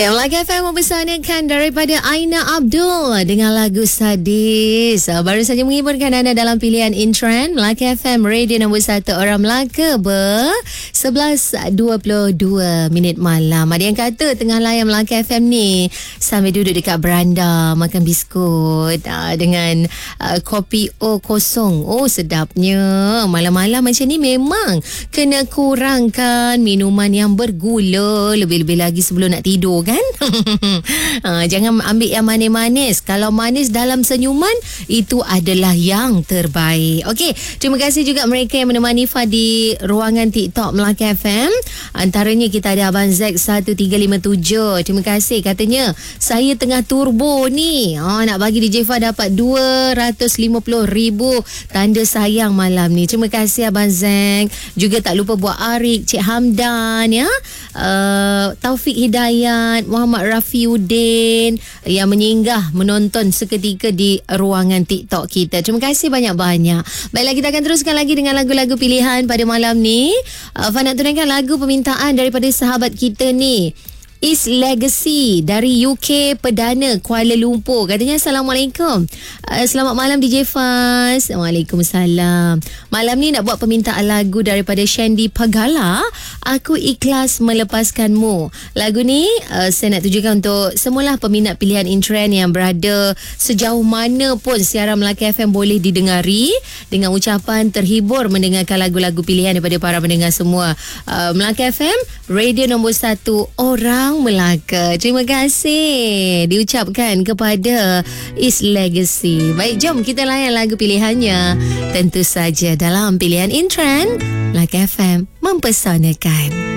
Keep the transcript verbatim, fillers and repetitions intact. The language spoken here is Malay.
Baik, Melaka F M mempersanakan daripada Aina Abdul dengan lagu Sadis. Baru saja menghiburkan anda dalam pilihan in trend Melaka F M, radio nombor satu orang Melaka ber sebelas dua puluh dua minit malam. Ada yang kata tengah layan Melaka F M ni sambil duduk dekat beranda makan biskut uh, dengan uh, kopi O kosong. Oh, sedapnya. Malam-malam macam ni memang kena kurangkan minuman yang bergula, lebih-lebih lagi sebelum nak tidur kan. ha, jangan ambil yang manis-manis. Kalau manis dalam senyuman, itu adalah yang terbaik. Okey, terima kasih juga mereka yang menemani Fa di ruangan TikTok Melaka F M. Antaranya kita ada Abang Zack satu tiga lima tujuh. Terima kasih, katanya saya tengah turbo ni. Ha, nak bagi D J Fa dapat dua ratus lima puluh ribu tanda sayang malam ni. Terima kasih Abang Zack. Juga tak lupa buat Arik, Cik Hamdan ya. Uh, Taufik Hidayat, Muhammad Rafiuddin yang menyinggah menonton seketika di ruangan TikTok kita. Terima kasih banyak-banyak. Baiklah, kita akan teruskan lagi dengan lagu-lagu pilihan pada malam ni. Uh, Fa nak tunaikan lagu permintaan daripada sahabat kita ni, Is Legacy dari U K Perdana Kuala Lumpur. Katanya Assalamualaikum, uh, selamat malam D J Faz. Waalaikumsalam. Malam ni nak buat permintaan lagu daripada Shandy Pagala, Aku Ikhlas Melepaskanmu. Lagu ni uh, saya nak tujukan untuk semualah peminat pilihan in trend yang berada sejauh mana pun siaran Melaka F M boleh didengari, dengan ucapan terhibur mendengarkan lagu-lagu pilihan daripada para pendengar semua. uh, Melaka F M, radio nombor satu orang Melaka. Terima kasih diucapkan kepada Is Legacy. Baik, jom kita layan lagu pilihannya. Tentu saja dalam pilihan in trend Melaka F M mempersanakan.